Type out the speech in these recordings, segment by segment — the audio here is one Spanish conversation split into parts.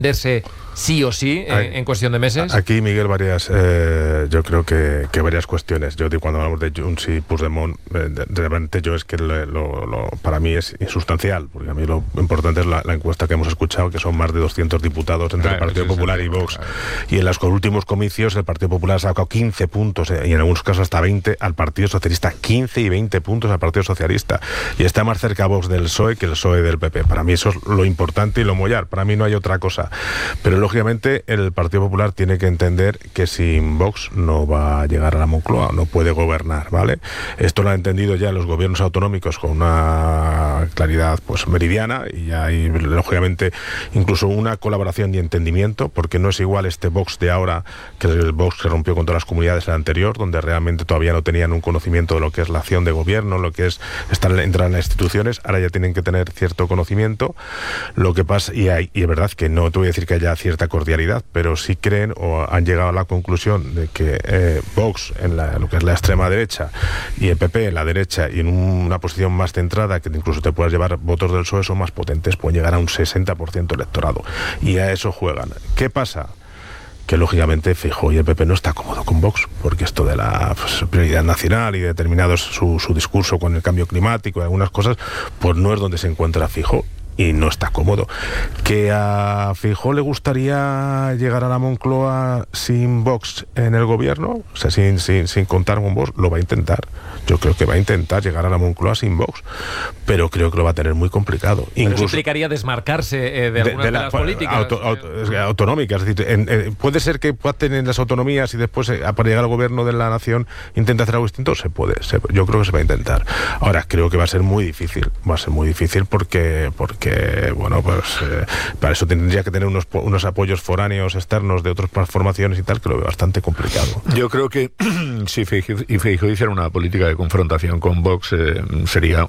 defenderse sí o sí en cuestión de meses? Aquí, Miguel, yo creo que varias cuestiones. Yo cuando hablamos de Junts y Puigdemont, realmente yo es que para mí es insustancial, porque a mí lo importante es la encuesta que hemos escuchado, que son más de 200 diputados entre el Partido Popular y Vox. Y en los últimos comicios el Partido Popular ha sacado 15 puntos, y en algunos casos hasta 20 al Partido Socialista, 15 y 20 puntos al Partido Socialista. Y está más cerca Vox del PSOE que el PSOE del PP. Para mí eso es lo importante y lo mollar. Para mí no hay otra cosa. Pero lógicamente el Partido Popular tiene que entender que sin Vox no va a llegar a la Moncloa, no puede gobernar, ¿vale? Esto lo han entendido ya los gobiernos autonómicos con una claridad pues meridiana, y hay lógicamente incluso una colaboración y entendimiento, porque no es igual este Vox de ahora que el Vox que rompió con todas las comunidades el anterior, donde realmente todavía no tenían un conocimiento de lo que es la acción de gobierno, lo que es entrar en las instituciones. Ahora ya tienen que tener cierto conocimiento. Lo que pasa, y es verdad que no te voy a decir que haya cierta cordialidad, pero sí creen o han llegado a la conclusión de que Vox en lo que es la extrema derecha y el PP en la derecha, y en una posición más centrada, que incluso te puedas llevar votos del PSOE, son más potentes, pueden llegar a un 60% electorado, y a eso juegan. ¿Qué pasa? Que lógicamente Feijóo y el PP no está cómodo con Vox, porque esto de la prioridad nacional y determinados su discurso con el cambio climático y algunas cosas, pues no es donde se encuentra Feijóo, y no está cómodo. ¿Que a Feijóo le gustaría llegar a la Moncloa sin Vox en el gobierno? O sea, sin contar con Vox, lo va a intentar. Yo creo que va a intentar llegar a la Moncloa sin Vox, pero creo que lo va a tener muy complicado. Pero incluso eso implicaría desmarcarse de algunas de las políticas autonómicas. Es decir, puede ser que pacten en las autonomías y después, para llegar al gobierno de la nación, intente hacer algo distinto. Yo creo que se va a intentar. Ahora, creo que va a ser muy difícil. Porque bueno, pues para eso tendría que tener unos apoyos foráneos externos de otras formaciones y tal, que lo veo bastante complicado. Yo creo que si Feijóo hiciera una política de confrontación con Vox, sería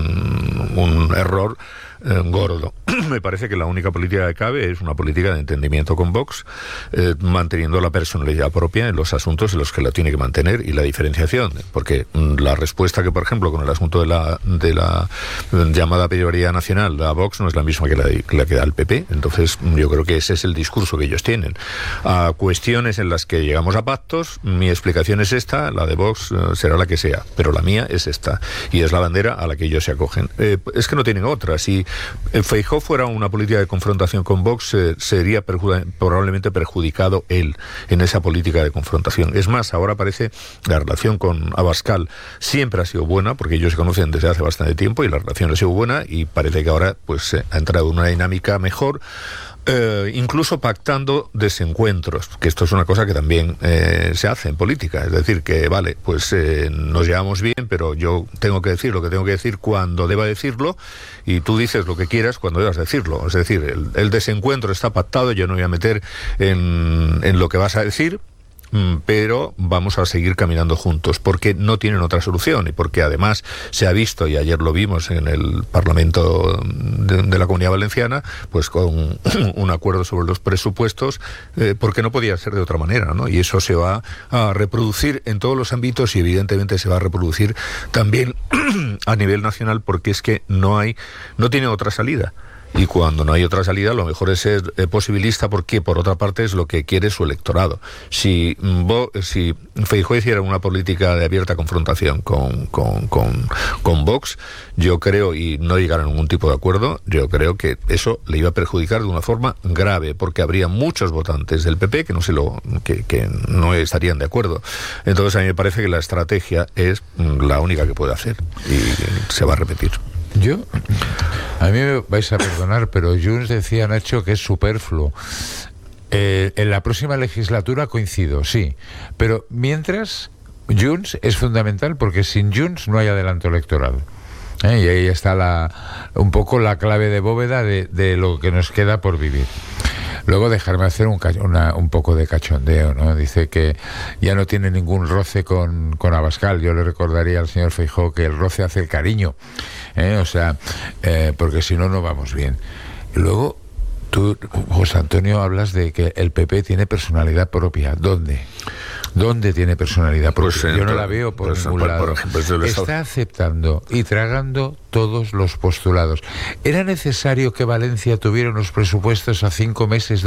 un error gordo. Me parece que la única política que cabe es una política de entendimiento con Vox, manteniendo la personalidad propia en los asuntos en los que la tiene que mantener, y la diferenciación, porque la respuesta que, por ejemplo, con el asunto de la llamada prioridad nacional da Vox no es la misma que la que da el PP. Entonces yo creo que ese es el discurso que ellos tienen. A cuestiones en las que llegamos a pactos, mi explicación es esta, la de Vox será la que sea, pero la mía es esta, y es la bandera a la que ellos se acogen. Es que no tienen otra. Si Feijóo fuera una política de confrontación con Vox, sería probablemente perjudicado él en esa política de confrontación. Es más, ahora parece la relación con Abascal siempre ha sido buena, porque ellos se conocen desde hace bastante tiempo y la relación ha sido buena, y parece que ahora pues ha entrado en una dinámica mejor. Incluso pactando desencuentros, que esto es una cosa que también se hace en política, es decir, que vale, pues nos llevamos bien, pero yo tengo que decir lo que tengo que decir cuando deba decirlo, y tú dices lo que quieras cuando debas decirlo. Es decir, el desencuentro está pactado, yo no voy a meter en lo que vas a decir, pero vamos a seguir caminando juntos, porque no tienen otra solución, y porque además se ha visto, y ayer lo vimos en el Parlamento de la Comunidad Valenciana, pues con un acuerdo sobre los presupuestos, porque no podía ser de otra manera, ¿no? Y eso se va a reproducir en todos los ámbitos, y evidentemente se va a reproducir también a nivel nacional, porque es que no tiene otra salida. Y cuando no hay otra salida, lo mejor es ser posibilista, porque por otra parte es lo que quiere su electorado. Si Feijóo hiciera una política de abierta confrontación con Vox, yo creo, y no llegara a ningún tipo de acuerdo, yo creo que eso le iba a perjudicar de una forma grave, porque habría muchos votantes del PP que no estarían de acuerdo. Entonces a mí me parece que la estrategia es la única que puede hacer, y se va a repetir. A mí me vais a perdonar, pero Junts decía, Nacho, que es superfluo. En la próxima legislatura coincido, sí, pero mientras, Junts es fundamental, porque sin Junts no hay adelanto electoral. Y ahí está un poco la clave de bóveda de lo que nos queda por vivir. Luego dejarme hacer un poco de cachondeo, ¿no? Dice que ya no tiene ningún roce con Abascal. Yo le recordaría al señor Feijóo que el roce hace el cariño, porque si no, no vamos bien. Y luego Tú, José Antonio, hablas de que el PP tiene personalidad propia. ¿Dónde? ¿Dónde tiene personalidad propia? Pues, yo no la veo por ningún lado. Por ejemplo, está aceptando y tragando todos los postulados. ¿Era necesario que Valencia tuviera unos presupuestos a 5 meses